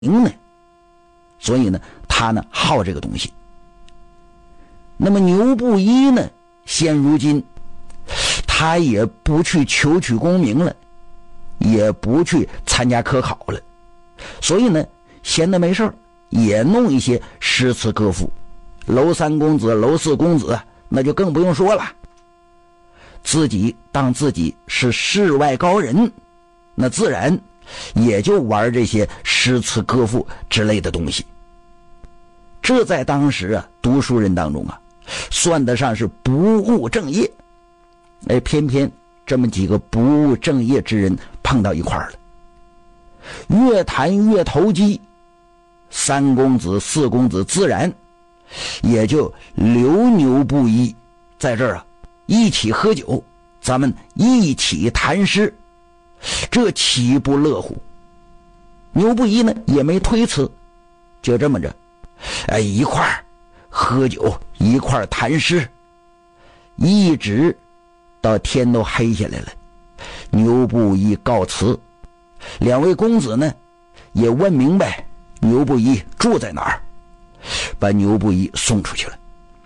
名呢，所以呢他呢好这个东西。那么牛不一呢，现如今他也不去求取功名了，也不去参加科考了，所以呢闲得没事儿也弄一些诗词歌赋。娄三公子娄四公子那就更不用说了，自己当自己是世外高人，那自然也就玩这些诗词歌赋之类的东西。这在当时读书人当中算得上是不务正业。偏偏这么几个不务正业之人碰到一块儿了，越谈越投机，三公子四公子自然也就留牛不一在这儿一起喝酒，咱们一起谈诗，这岂不乐乎？牛不一呢也没推辞，就这么着一块儿喝酒，一块儿谈诗，一直到天都黑下来了。牛不一告辞，两位公子呢也问明白牛不一住在哪儿，把牛不一送出去了。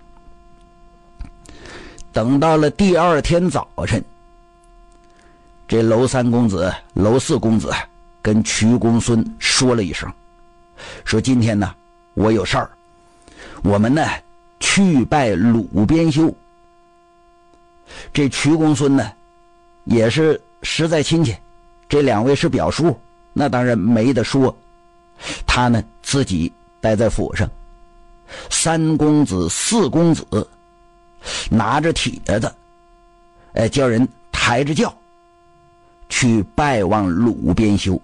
等到了第二天早晨，这娄三公子娄四公子跟瞿公孙说了一声，说今天呢我有事儿，我们呢去拜鲁边修。这瞿公孙呢也是实在亲戚，这两位是表叔，那当然没得说，他呢自己待在府上。三公子四公子拿着帖子叫人抬着轿去拜望鲁边修。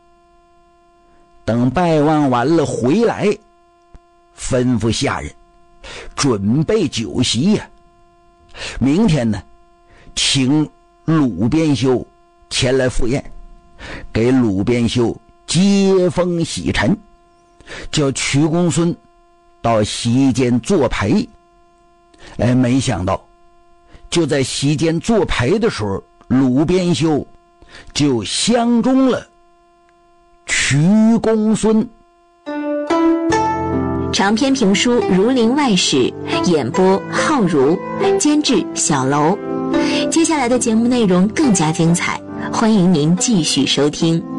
等拜望完了回来，吩咐下人准备酒席明天呢请鲁边修前来赴宴，给鲁边修接风洗尘，叫瞿公孙到席间作陪。没想到就在席间作陪的时候，鲁边修就相中了瞿公孙。 长篇评书《儒林外史》，演播浩如，监制小楼。接下来的节目内容更加精彩，欢迎您继续收听。